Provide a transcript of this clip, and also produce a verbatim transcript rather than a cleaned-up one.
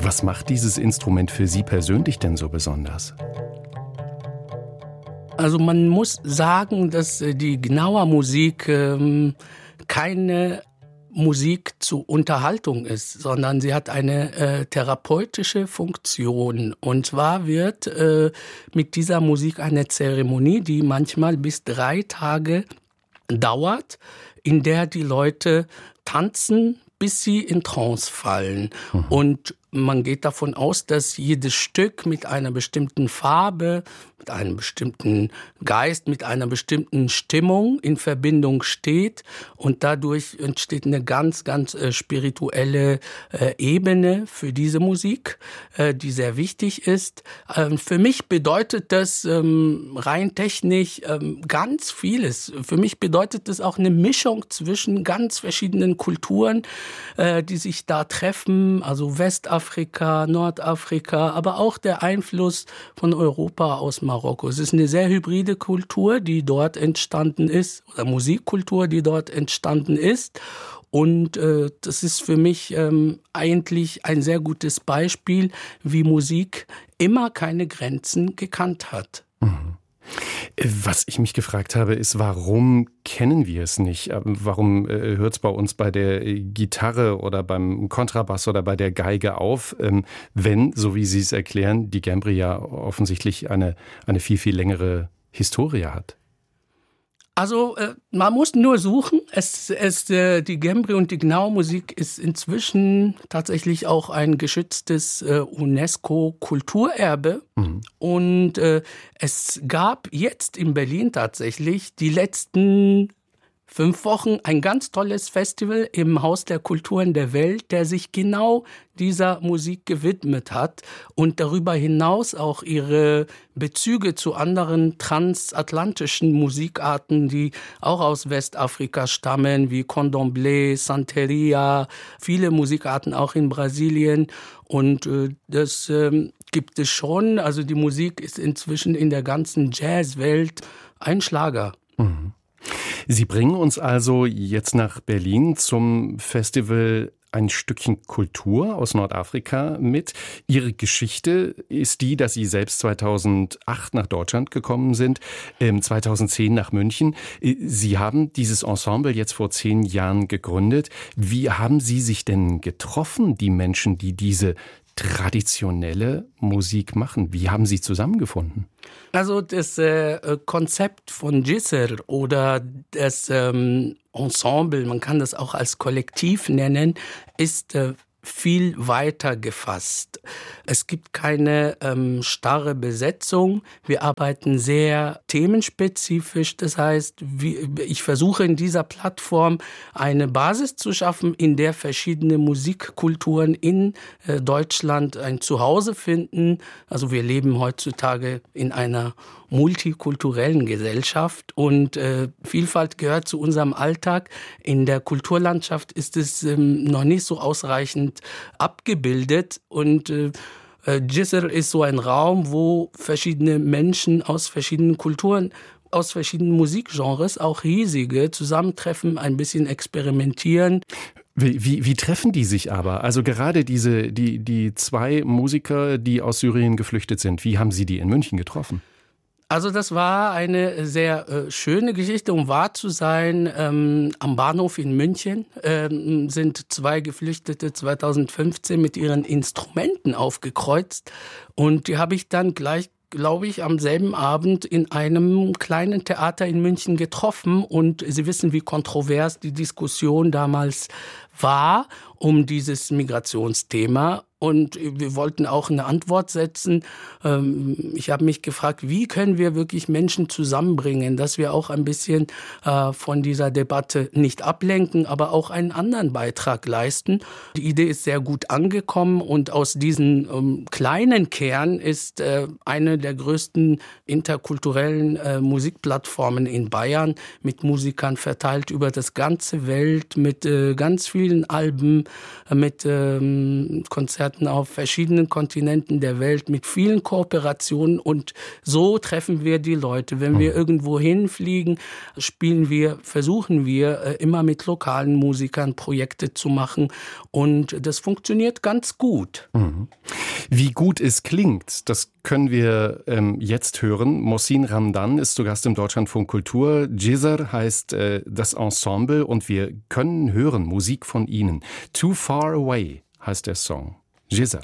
Was macht dieses Instrument für Sie persönlich denn so besonders? Also man muss sagen, dass die Gnawa-Musik ähm, keine Musik zur Unterhaltung ist, sondern sie hat eine äh, therapeutische Funktion. Und zwar wird äh, mit dieser Musik eine Zeremonie, die manchmal bis drei Tage dauert, in der die Leute tanzen, bis sie in Trance fallen. Mhm. Und man geht davon aus, dass jedes Stück mit einer bestimmten Farbe, mit einem bestimmten Geist, mit einer bestimmten Stimmung in Verbindung steht. Und dadurch entsteht eine ganz, ganz äh, spirituelle äh, Ebene für diese Musik, äh, die sehr wichtig ist. Ähm, für mich bedeutet das ähm, rein technisch ähm, ganz vieles. Für mich bedeutet das auch eine Mischung zwischen ganz verschiedenen Kulturen, äh, die sich da treffen, also Westafrika, Afrika, Nordafrika, aber auch der Einfluss von Europa aus Marokko. Es ist eine sehr hybride Kultur, die dort entstanden ist, oder Musikkultur, die dort entstanden ist. Und äh, das ist für mich ähm, eigentlich ein sehr gutes Beispiel, wie Musik immer keine Grenzen gekannt hat. Mhm. Was ich mich gefragt habe, ist, warum kennen wir es nicht? Warum äh, hört es bei uns bei der Gitarre oder beim Kontrabass oder bei der Geige auf, ähm, wenn, so wie Sie es erklären, die Gembri ja offensichtlich eine, eine viel, viel längere Historie hat? Also äh, man muss nur suchen. Es, es, äh, die Gembri und die Gnawa-Musik ist inzwischen tatsächlich auch ein geschütztes äh, UNESCO-Kulturerbe. Mhm. Und äh, es gab jetzt in Berlin tatsächlich die letzten fünf Wochen ein ganz tolles Festival im Haus der Kulturen der Welt, der sich genau dieser Musik gewidmet hat und darüber hinaus auch ihre Bezüge zu anderen transatlantischen Musikarten, die auch aus Westafrika stammen, wie Candomblé, Santeria, viele Musikarten auch in Brasilien. Und äh, das äh, gibt es schon. Also die Musik ist inzwischen in der ganzen Jazzwelt ein Schlager. Mhm. Sie bringen uns also jetzt nach Berlin zum Festival ein Stückchen Kultur aus Nordafrika mit. Ihre Geschichte ist die, dass Sie selbst zweitausendacht nach Deutschland gekommen sind, zweitausendzehn nach München. Sie haben dieses Ensemble jetzt vor zehn Jahren gegründet. Wie haben Sie sich denn getroffen, die Menschen, die diese traditionelle Musik machen? Wie haben Sie zusammengefunden? Also das äh, Konzept von Jisr oder das ähm, Ensemble, man kann das auch als Kollektiv nennen, ist äh, viel weiter gefasst. Es gibt keine ähm, starre Besetzung. Wir arbeiten sehr themenspezifisch. Das heißt, wie, ich versuche in dieser Plattform eine Basis zu schaffen, in der verschiedene Musikkulturen in äh, Deutschland ein Zuhause finden. Also wir leben heutzutage in einer multikulturellen Gesellschaft und äh, Vielfalt gehört zu unserem Alltag. In der Kulturlandschaft ist es ähm, noch nicht so ausreichend abgebildet und äh, Jisr ist so ein Raum, wo verschiedene Menschen aus verschiedenen Kulturen, aus verschiedenen Musikgenres, auch riesige, zusammentreffen, ein bisschen experimentieren. Wie, wie, wie treffen die sich aber? Also gerade diese, die, die zwei Musiker, die aus Syrien geflüchtet sind, wie haben Sie die in München getroffen? Also das war eine sehr äh, schöne Geschichte, um wahr zu sein. Ähm, am Bahnhof in München ähm, sind zwei Geflüchtete zweitausendfünfzehn mit ihren Instrumenten aufgekreuzt. Und die habe ich dann gleich, glaube ich, am selben Abend in einem kleinen Theater in München getroffen. Und Sie wissen, wie kontrovers die Diskussion damals war um dieses Migrationsthema. Und wir wollten auch eine Antwort setzen. Ich habe mich gefragt, wie können wir wirklich Menschen zusammenbringen, dass wir auch ein bisschen von dieser Debatte nicht ablenken, aber auch einen anderen Beitrag leisten. Die Idee ist sehr gut angekommen und aus diesem kleinen Kern ist eine der größten interkulturellen Musikplattformen in Bayern mit Musikern verteilt über das ganze Welt, mit ganz vielen vielen Alben, mit ähm, Konzerten auf verschiedenen Kontinenten der Welt, mit vielen Kooperationen, und so treffen wir die Leute. Wenn wir irgendwo hinfliegen, spielen wir, versuchen wir äh, immer mit lokalen Musikern Projekte zu machen, und das funktioniert ganz gut. Mhm. Wie gut es klingt, das können wir ähm, jetzt hören. Mohsin Ramdan ist zu Gast im Deutschlandfunk Kultur. Jizr heißt äh, das Ensemble, und wir können hören Musik von ihnen. Too Far Away heißt der Song. Jizr.